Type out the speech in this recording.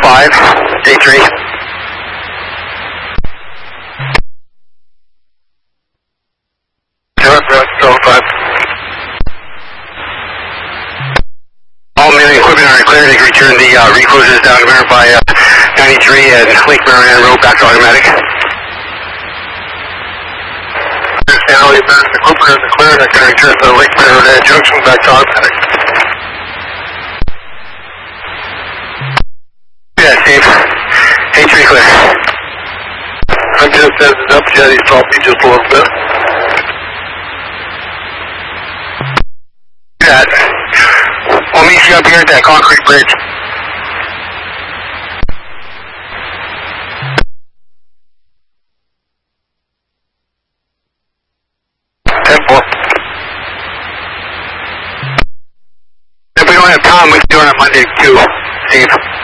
5, day 3. Zero 5. All main equipment are clear. They can return the recruiters down to verify 93 and Lake Marianne Road back to automatic. Now the equipment is clear. They can return the Lake Marianne Junction back to automatic. Yeah, Steve. H3 clear. I just said it's up, Jetty, stop me just a little bit. Yeah. We'll meet you up here at that concrete bridge. If we don't have time, we can do it on Monday too, Steve.